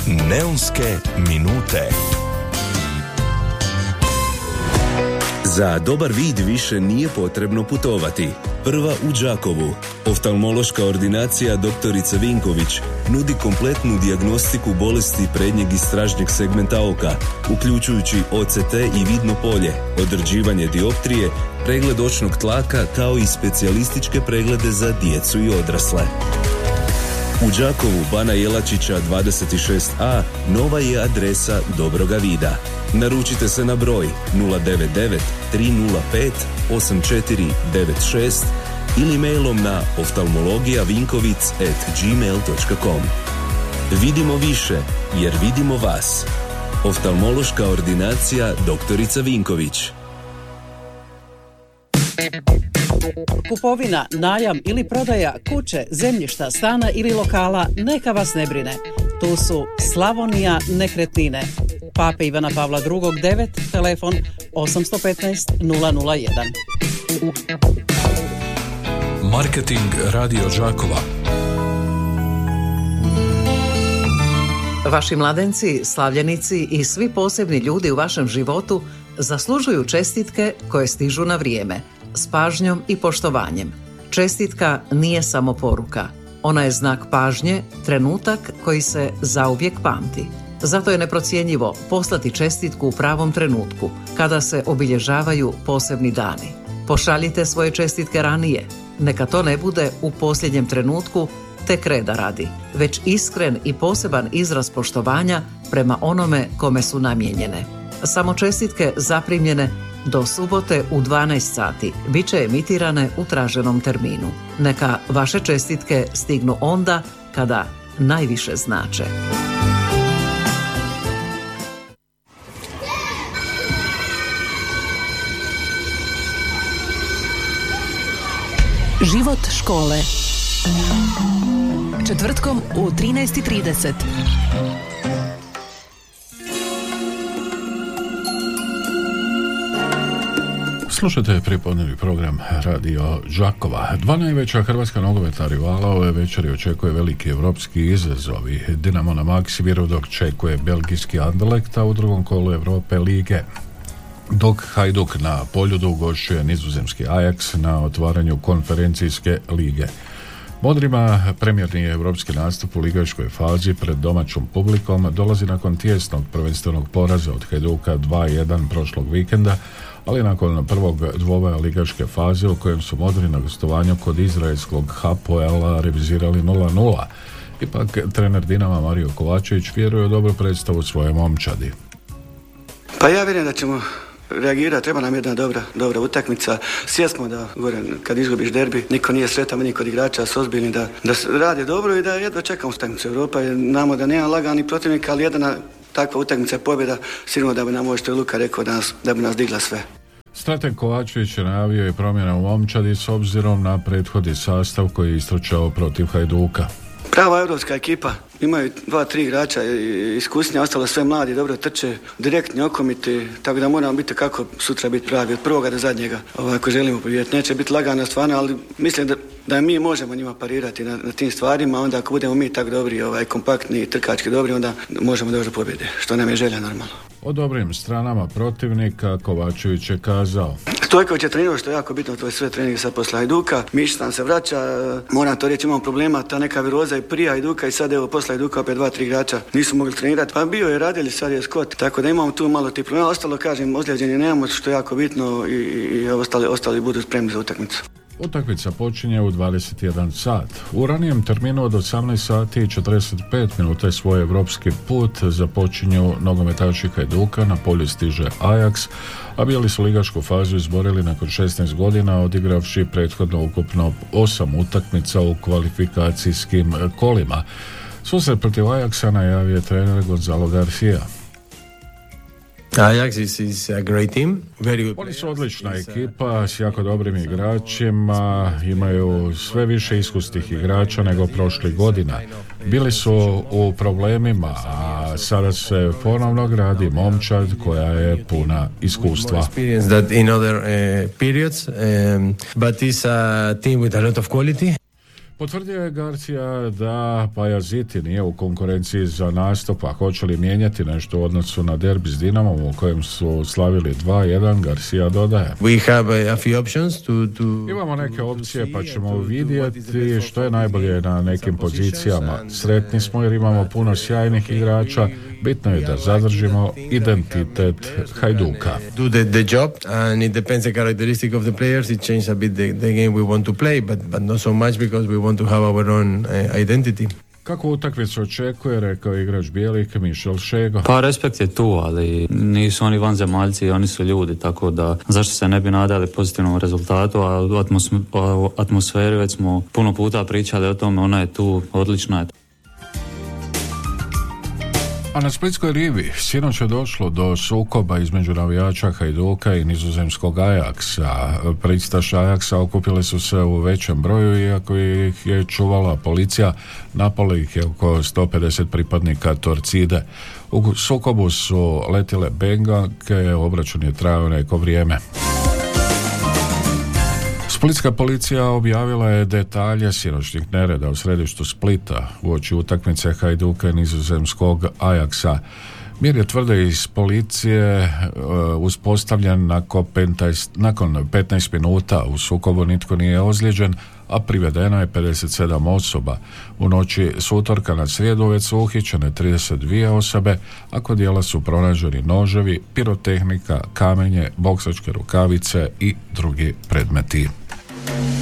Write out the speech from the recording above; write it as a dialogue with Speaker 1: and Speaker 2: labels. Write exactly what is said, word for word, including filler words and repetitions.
Speaker 1: Neonske minute. Za dobar vid više nije potrebno putovati. Prva u Đakovu. Oftalmološka ordinacija doktorica Vinković nudi kompletnu dijagnostiku bolesti prednjeg i stražnjeg segmenta oka, uključujući O C T i vidno polje, određivanje dioptrije, pregled očnog tlaka kao i specijalističke preglede za djecu i odrasle. U Đakovu Bana Jelačića dvadeset šest a nova je adresa dobroga vida. Naručite se na broj nula devet devet tri nula pet osam četiri devet šest ili mailom na oftalmologijavinkovic at gmail dot com. Vidimo više jer vidimo vas. Oftalmološka ordinacija doktorica Vinković.
Speaker 2: Kupovina, najam ili prodaja kuće, zemljišta, stana ili lokala neka vas ne brine. Tu su Slavonija nekretnine. Pape Ivana Pavla drugog devet, telefon osam jedan pet nula nula jedan.
Speaker 3: Marketing Radio Đakova.
Speaker 2: Vaši mladenci, slavljenici i svi posebni ljudi u vašem životu zaslužuju čestitke koje stižu na vrijeme, s pažnjom i poštovanjem. Čestitka nije samo poruka. Ona je znak pažnje, trenutak koji se zauvijek pamti. Zato je neprocjenjivo poslati čestitku u pravom trenutku, kada se obilježavaju posebni dani. Pošaljite svoje čestitke ranije. Neka to ne bude u posljednjem trenutku, tek reda radi, već iskren i poseban izraz poštovanja prema onome kome su namijenjene. Samo čestitke zaprimljene do subote u dvanaest sati bit će emitirane u traženom terminu. Neka vaše čestitke stignu onda kada najviše znače.
Speaker 4: Život škole. Četvrtkom u trinaest i trideset.
Speaker 3: Slušajte pripodnevni program Radio Đakova. Dva najveća hrvatska nogometna rivala ove večeri očekuje veliki evropski izazovi. Dinamo na Maksimiru dok čekuje belgijski Anderlecht, a u drugom kolu Europe lige. Dok Hajduk na Poljudu ugošćuje nizozemski Ajax na otvaranju konferencijske lige. Modrima premijerni evropski nastup u ligaškoj fazi pred domaćom publikom dolazi nakon tijesnog prvenstvenog poraza od Hajduka dva jedan prošlog vikenda, ali nakon prvog dvoboja ligaške faze u kojem su Modri na gostovanju kod izraelskog Hapoela revizirali nula nula. Ipak trener Dinama Mario Kovačević vjeruje u dobru predstavu svoje momčadi.
Speaker 5: Pa ja vjerujem da ćemo reagirati, treba nam jedna dobra, dobra utakmica. Svjesno da gore, kad izgubiš derbi, niko nije sretan, ni kod igrača su ozbiljni da, da rade dobro i da jedva čekamo utakmicu Europa. Znamo da nema lagani protivnika, ali jedna takva utakmica pobjeda sigurno da bi nam ovo što je Luka rekao danas, da bi nas digla sve.
Speaker 3: Strateg Kovačević je najavio i promjena u momčadi s obzirom na prethodni sastav koji je istrčao protiv Hajduka.
Speaker 5: Prava europska ekipa, imaju dva, tri igrača iskusnija, ostalo sve mladi, dobro trče, direktni, okomiti, tako da moramo biti kako sutra biti pravi, od prvoga do zadnjega, ovaj, ako želimo pobjediti. Neće biti lagana stvarno, ali mislim da, da mi možemo njima parirati na, na tim stvarima, onda ako budemo mi tako dobri, ovaj, kompaktni i trkački dobri, onda možemo doći do pobjede, što nam je želja normalno.
Speaker 3: O dobrim stranama protivnika Kovačević je kazao:
Speaker 5: Stojković je trenirao, što je jako bitno, to je sve trening sad posle Hajduka. Mišić nam se vraća, moram to reći, imamo problema, ta neka viroza i prije Hajduka i sad evo posle Hajduka opet dva, tri igrača nisu mogli trenirati. Pa bio je Radeli, sad je Scott, tako da imamo tu malo tih problema. Ostalo, kažem, ozlijeđenje nemamo, što je jako bitno i, i ostali, ostali budu spremni za utakmicu.
Speaker 3: Utakmica počinje u dvadeset jedan sat. U ranijem terminu od osamnaest sati i četrdeset pet minuta svoj evropski put započinju nogometaši Hajduka, na polju stiže Ajax, a bijeli su ligašku fazu izborili nakon šesnaest godina, odigravši prethodno ukupno osam utakmica u kvalifikacijskim kolima. Susret protiv Ajaxa najavio trener Gonzalo Garcia.
Speaker 6: Ajax is, is a great team. Very good.
Speaker 3: Oni su odlična ekipa s jako dobrim igračima, imaju sve više iskusnih igrača nego prošlih godina. Bili su u problemima, a sada se ponovno gradi momčad koja je puna iskustva.
Speaker 6: That in other uh, periods, um, but is a team with a lot of quality.
Speaker 3: Potvrdio je Garcia da Pajaziti nije u konkurenciji za nastup, a hoće li mijenjati nešto u odnosu na derbi s Dinamom u kojem su slavili dva jedan, Garcia dodaje.
Speaker 6: We have a few options to, to,
Speaker 3: Imamo neke opcije pa ćemo vidjeti što je najbolje na nekim pozicijama. Sretni smo jer imamo puno sjajnih igrača, bitno je da zadržimo identitet Hajduka.
Speaker 6: Do the, the job and it depends the characteristic of the players. It changes a bit the, the game we want to play, but, but not so much because we want to have our own uh, identity.
Speaker 3: Kako utakmicu očekuje, rekao igrač Bijelik Mišel Šego.
Speaker 7: Pa respekt je tu, ali nisu oni vanzemaljci, oni su ljudi, tako da zašto se ne bi nadali pozitivnom rezultatu, a o atmos- atmosferi već smo puno puta pričali o tome, ona je tu, odlična je.
Speaker 3: A na Splitskoj rivi sinoć je došlo do sukoba između navijača Hajduka i nizozemskog Ajaksa. Pristaše Ajaksa okupili su se u većem broju, iako ih je čuvala policija, napalo ih je oko sto pedeset pripadnika Torcide. U sukobu su letile benganke, obračun je trajao neko vrijeme. Splitska policija objavila je detalje sinoćnih nereda u središtu Splita uoči utakmice Hajduka i nizozemskog Ajaksa. Mir je, tvrde iz policije, uspostavljen nakon petnaest, nakon petnaest minuta. U sukobu nitko nije ozlijeđen, a privedeno je pedeset sedam osoba. U noći s utorka na srijedu već su uhićene trideset dvije osobe, a kod djela su pronađeni noževi, pirotehnika, kamenje, boksačke rukavice i drugi predmeti.